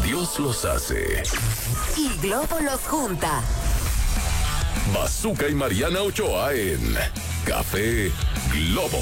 Dios los hace y Globo los junta. Bazooka y Mariana Ochoa en Café Globo.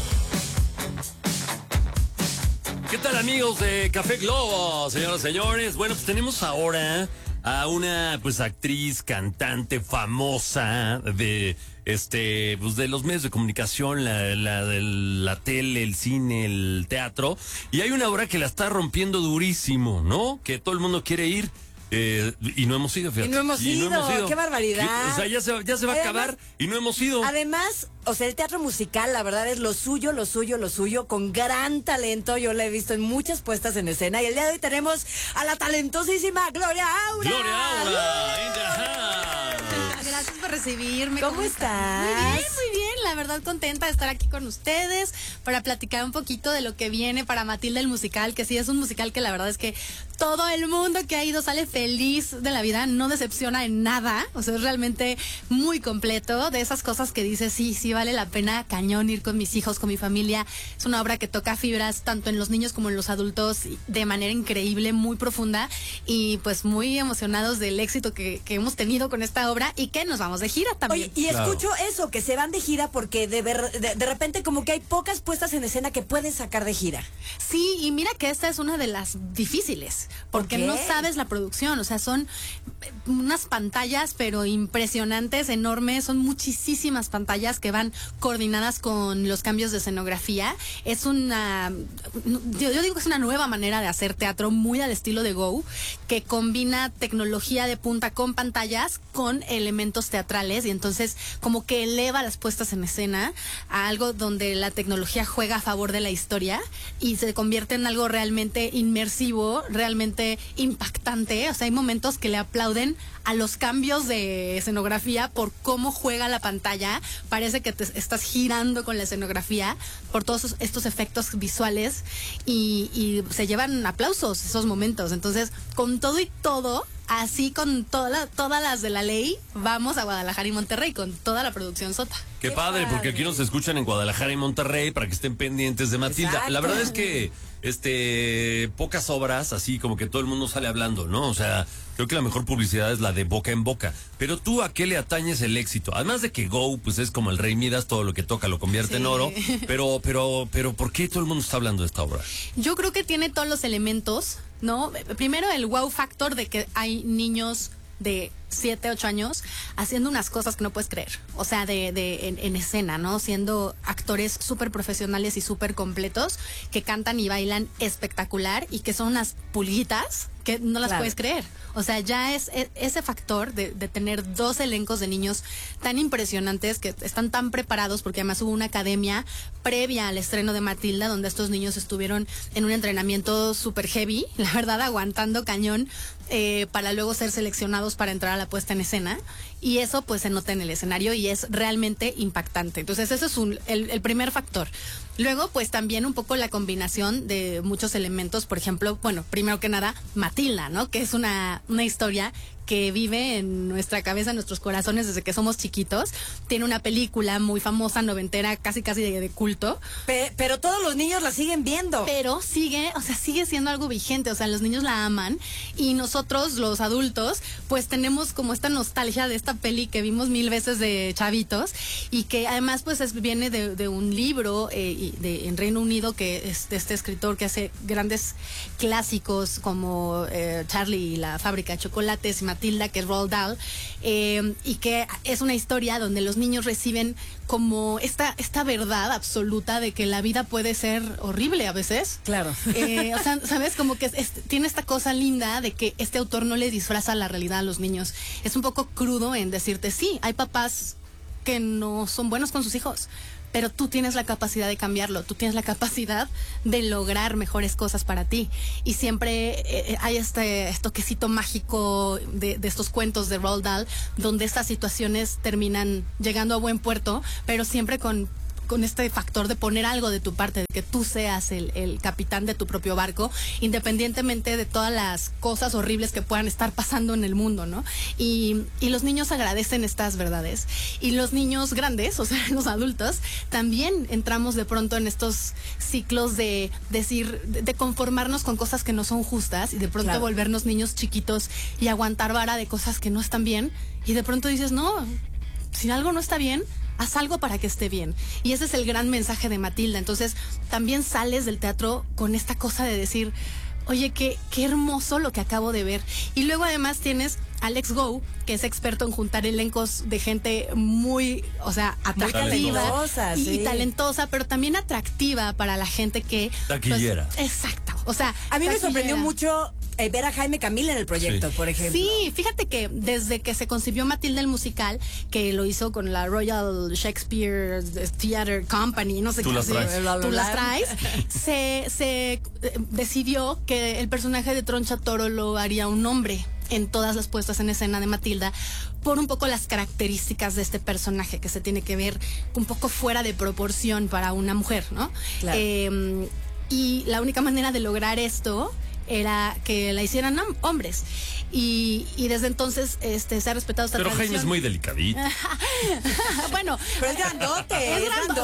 ¿Qué tal, amigos de Café Globo, señoras y señores? Bueno, pues tenemos ahora a una actriz, cantante famosa de pues de los medios de comunicación, la tele, el cine, el teatro, y hay una obra que la está rompiendo durísimo, ¿no? Que todo el mundo quiere ir. Y no hemos ido, fíjate. Y no hemos ido, qué barbaridad. O sea, ya se va a acabar y no hemos ido. Además, o sea, el teatro musical, la verdad es lo suyo, con gran talento. Yo la he visto en muchas puestas en escena. Y el día de hoy tenemos a la talentosísima Gloria Aura. Gloria Aura. Gracias por recibirme. ¿Cómo estás? Muy bien, la verdad contenta de estar aquí con ustedes para platicar un poquito de lo que viene para Matilda el musical, que sí es un musical que la verdad es que todo el mundo que ha ido sale feliz de la vida, no decepciona en nada, o sea, es realmente muy completo, de esas cosas que dices, sí vale la pena cañón ir con mis hijos, con mi familia. Es una obra que toca fibras tanto en los niños como en los adultos de manera increíble, muy profunda, y pues muy emocionados del éxito que hemos tenido con esta obra y que nos vamos de gira también. Oye, y escucho eso, que se van de gira porque de repente como que hay pocas puestas en escena que pueden sacar de gira. Sí, y mira que esta es una de las difíciles, porque no sabes la producción, o sea, son unas pantallas pero impresionantes, enormes, son muchísimas pantallas que van coordinadas con los cambios de escenografía. Es una, yo digo que es una nueva manera de hacer teatro muy al estilo de Go, que combina tecnología de punta con pantallas con elementos teatrales, y entonces como que eleva las puestas en escena a algo donde la tecnología juega a favor de la historia y se convierte en algo realmente inmersivo, realmente impactante. O sea, hay momentos que le aplauden a los cambios de escenografía por cómo juega la pantalla. Parece que te estás girando con la escenografía por todos estos efectos visuales y se llevan aplausos esos momentos. Entonces, con todo y todo, así con todas las de la ley, vamos a Guadalajara y Monterrey con toda la producción sota. Qué padre, porque aquí nos escuchan en Guadalajara y Monterrey para que estén pendientes de Matilda. Exacto. La verdad es que pocas obras así como que todo el mundo sale hablando, ¿no? O sea, creo que la mejor publicidad es la de boca en boca. Pero tú, ¿a qué le atañes el éxito? Además de que Go, pues es como el Rey Midas, todo lo que toca lo convierte en oro. Pero, ¿por qué todo el mundo está hablando de esta obra? Yo creo que tiene todos los elementos, ¿no? Primero el wow factor de que hay niños de 7, 8 años haciendo unas cosas que no puedes creer, o sea, en escena, ¿no? Siendo actores súper profesionales y súper completos, que cantan y bailan espectacular y que son unas pulguitas que no las puedes creer. O sea, ya es ese factor de tener 2 elencos de niños tan impresionantes que están tan preparados, porque además hubo una academia previa al estreno de Matilda donde estos niños estuvieron en un entrenamiento súper heavy, la verdad, aguantando cañón, para luego ser seleccionados para entrar a la puesta en escena, y eso pues se nota en el escenario y es realmente impactante. Entonces ese es el primer factor. Luego pues también un poco la combinación de muchos elementos, por ejemplo, bueno, primero que nada Matilda, ¿no? Que es una historia que vive en nuestra cabeza, en nuestros corazones desde que somos chiquitos. Tiene una película muy famosa, noventera, casi de culto. Pero todos los niños la siguen viendo. Pero sigue siendo algo vigente, o sea, los niños la aman y nosotros, los adultos, pues tenemos como esta nostalgia de esta peli que vimos 1000 veces de chavitos y que además pues viene de un libro en Reino Unido, que es de este escritor que hace grandes clásicos como Charlie y la fábrica de chocolates y Matilda, que es Roald Dahl, y que es una historia donde los niños reciben como esta verdad absoluta de que la vida puede ser horrible a veces. Claro. O sea, ¿sabes? Como que tiene esta cosa linda de que este autor no le disfraza la realidad a los niños. Es un poco crudo en decirte, sí, hay papás que no son buenos con sus hijos, pero tú tienes la capacidad de cambiarlo, tú tienes la capacidad de lograr mejores cosas para ti. Y siempre hay este toquecito mágico de estos cuentos de Roald Dahl, donde estas situaciones terminan llegando a buen puerto, pero siempre con con este factor de poner algo de tu parte, de que tú seas el capitán de tu propio barco, independientemente de todas las cosas horribles que puedan estar pasando en el mundo, ¿no? Y los niños agradecen estas verdades. Y los niños grandes, o sea, los adultos, también entramos de pronto en estos ciclos de decir, de conformarnos con cosas que no son justas y de pronto Claro. volvernos niños chiquitos y aguantar vara de cosas que no están bien. Y de pronto dices, no, si algo no está bien, haz algo para que esté bien. Y ese es el gran mensaje de Matilda. Entonces, también sales del teatro con esta cosa de decir, oye, qué hermoso lo que acabo de ver. Y luego además tienes a Alex Go, que es experto en juntar elencos de gente muy, o sea, atractiva talentosa, y sí. talentosa, pero también atractiva para la gente que... Taquillera. pues, exacto. O sea, A mí me taquillera. sorprendió mucho ver a Jaime Camil en el proyecto, Sí. por ejemplo. Sí, fíjate que desde que se concibió Matilda el musical, que lo hizo con la Royal Shakespeare Theatre Company, no sé Tú qué las así, traes. tú las traes, se decidió que el personaje de Troncha Toro lo haría un hombre en todas las puestas en escena de Matilda, por un poco las características de este personaje que se tiene que ver un poco fuera de proporción para una mujer, ¿no? Claro. Y la única manera de lograr esto era que la hicieran hombres. Y desde entonces se ha respetado esta Pero tradición. Jaime es muy delicadito. Bueno, Pero es grandote,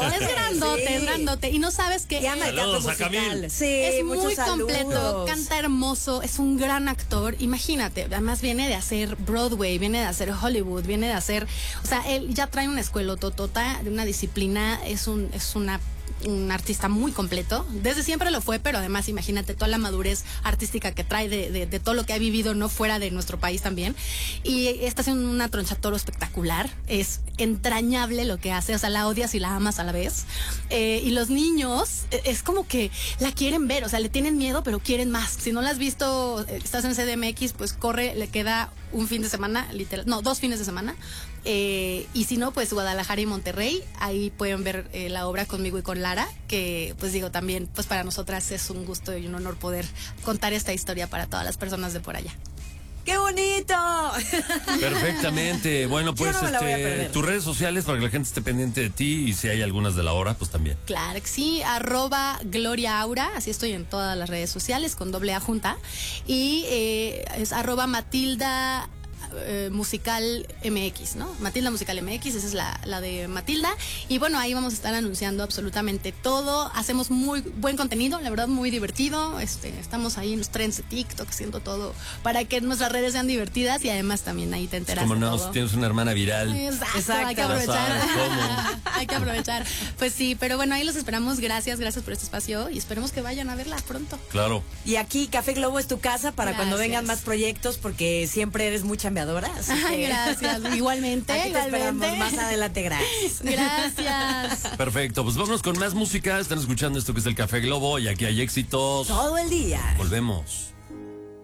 es grandote. Y no sabes que Y ama el teatro Saludos a musical. Camil. Sí, es muchos muy saludos. completo, canta hermoso, es un gran actor. Imagínate, además viene de hacer Broadway, viene de hacer Hollywood, viene de hacer, o sea, él ya trae una escuela totota de una disciplina, es un artista muy completo. Desde siempre lo fue, pero además imagínate toda la madurez artística que trae de todo lo que ha vivido no fuera de nuestro país también. Y está haciendo una Troncha Toro espectacular. Es entrañable lo que hace, o sea, la odias y la amas a la vez. Y los niños es como que la quieren ver, o sea, le tienen miedo, pero quieren más. Si no la has visto, estás en CDMX, pues corre, le queda un fin de semana, literal, no, 2 fines de semana. Y si no, pues Guadalajara y Monterrey, ahí pueden ver la obra conmigo y con Lara, que pues digo también, pues para nosotras es un gusto y un honor poder contar esta historia para todas las personas de por allá. ¡Qué bonito! Perfectamente. Bueno, pues no me la voy a perder. tus redes sociales para que la gente esté pendiente de ti y si hay algunas de la hora, pues también. Claro que sí, @GloriaAura, así estoy en todas las redes sociales con doble A junta. Y es @Matilda Musical MX, ¿no? Matilda Musical MX, esa es la de Matilda. Y bueno, ahí vamos a estar anunciando absolutamente todo. Hacemos muy buen contenido, la verdad, muy divertido. Estamos ahí en los trends de TikTok haciendo todo para que nuestras redes sean divertidas y además también ahí te enteras Como de no, todo. si tienes una hermana viral. Exacto, hay que Ya aprovechar. sabes cómo. Hay que aprovechar. Pues sí, pero bueno, ahí los esperamos. Gracias por este espacio y esperemos que vayan a verla pronto. Claro. Y aquí Café Globo es tu casa para cuando Gracias. vengan más proyectos, porque siempre eres muy chambeadora. Así Ay, que gracias. Igualmente, aquí te esperamos igualmente. más adelante, gracias. Gracias. Perfecto, pues vámonos con más música. Están escuchando esto que es el Café Globo y aquí hay éxitos. Todo el día. Volvemos.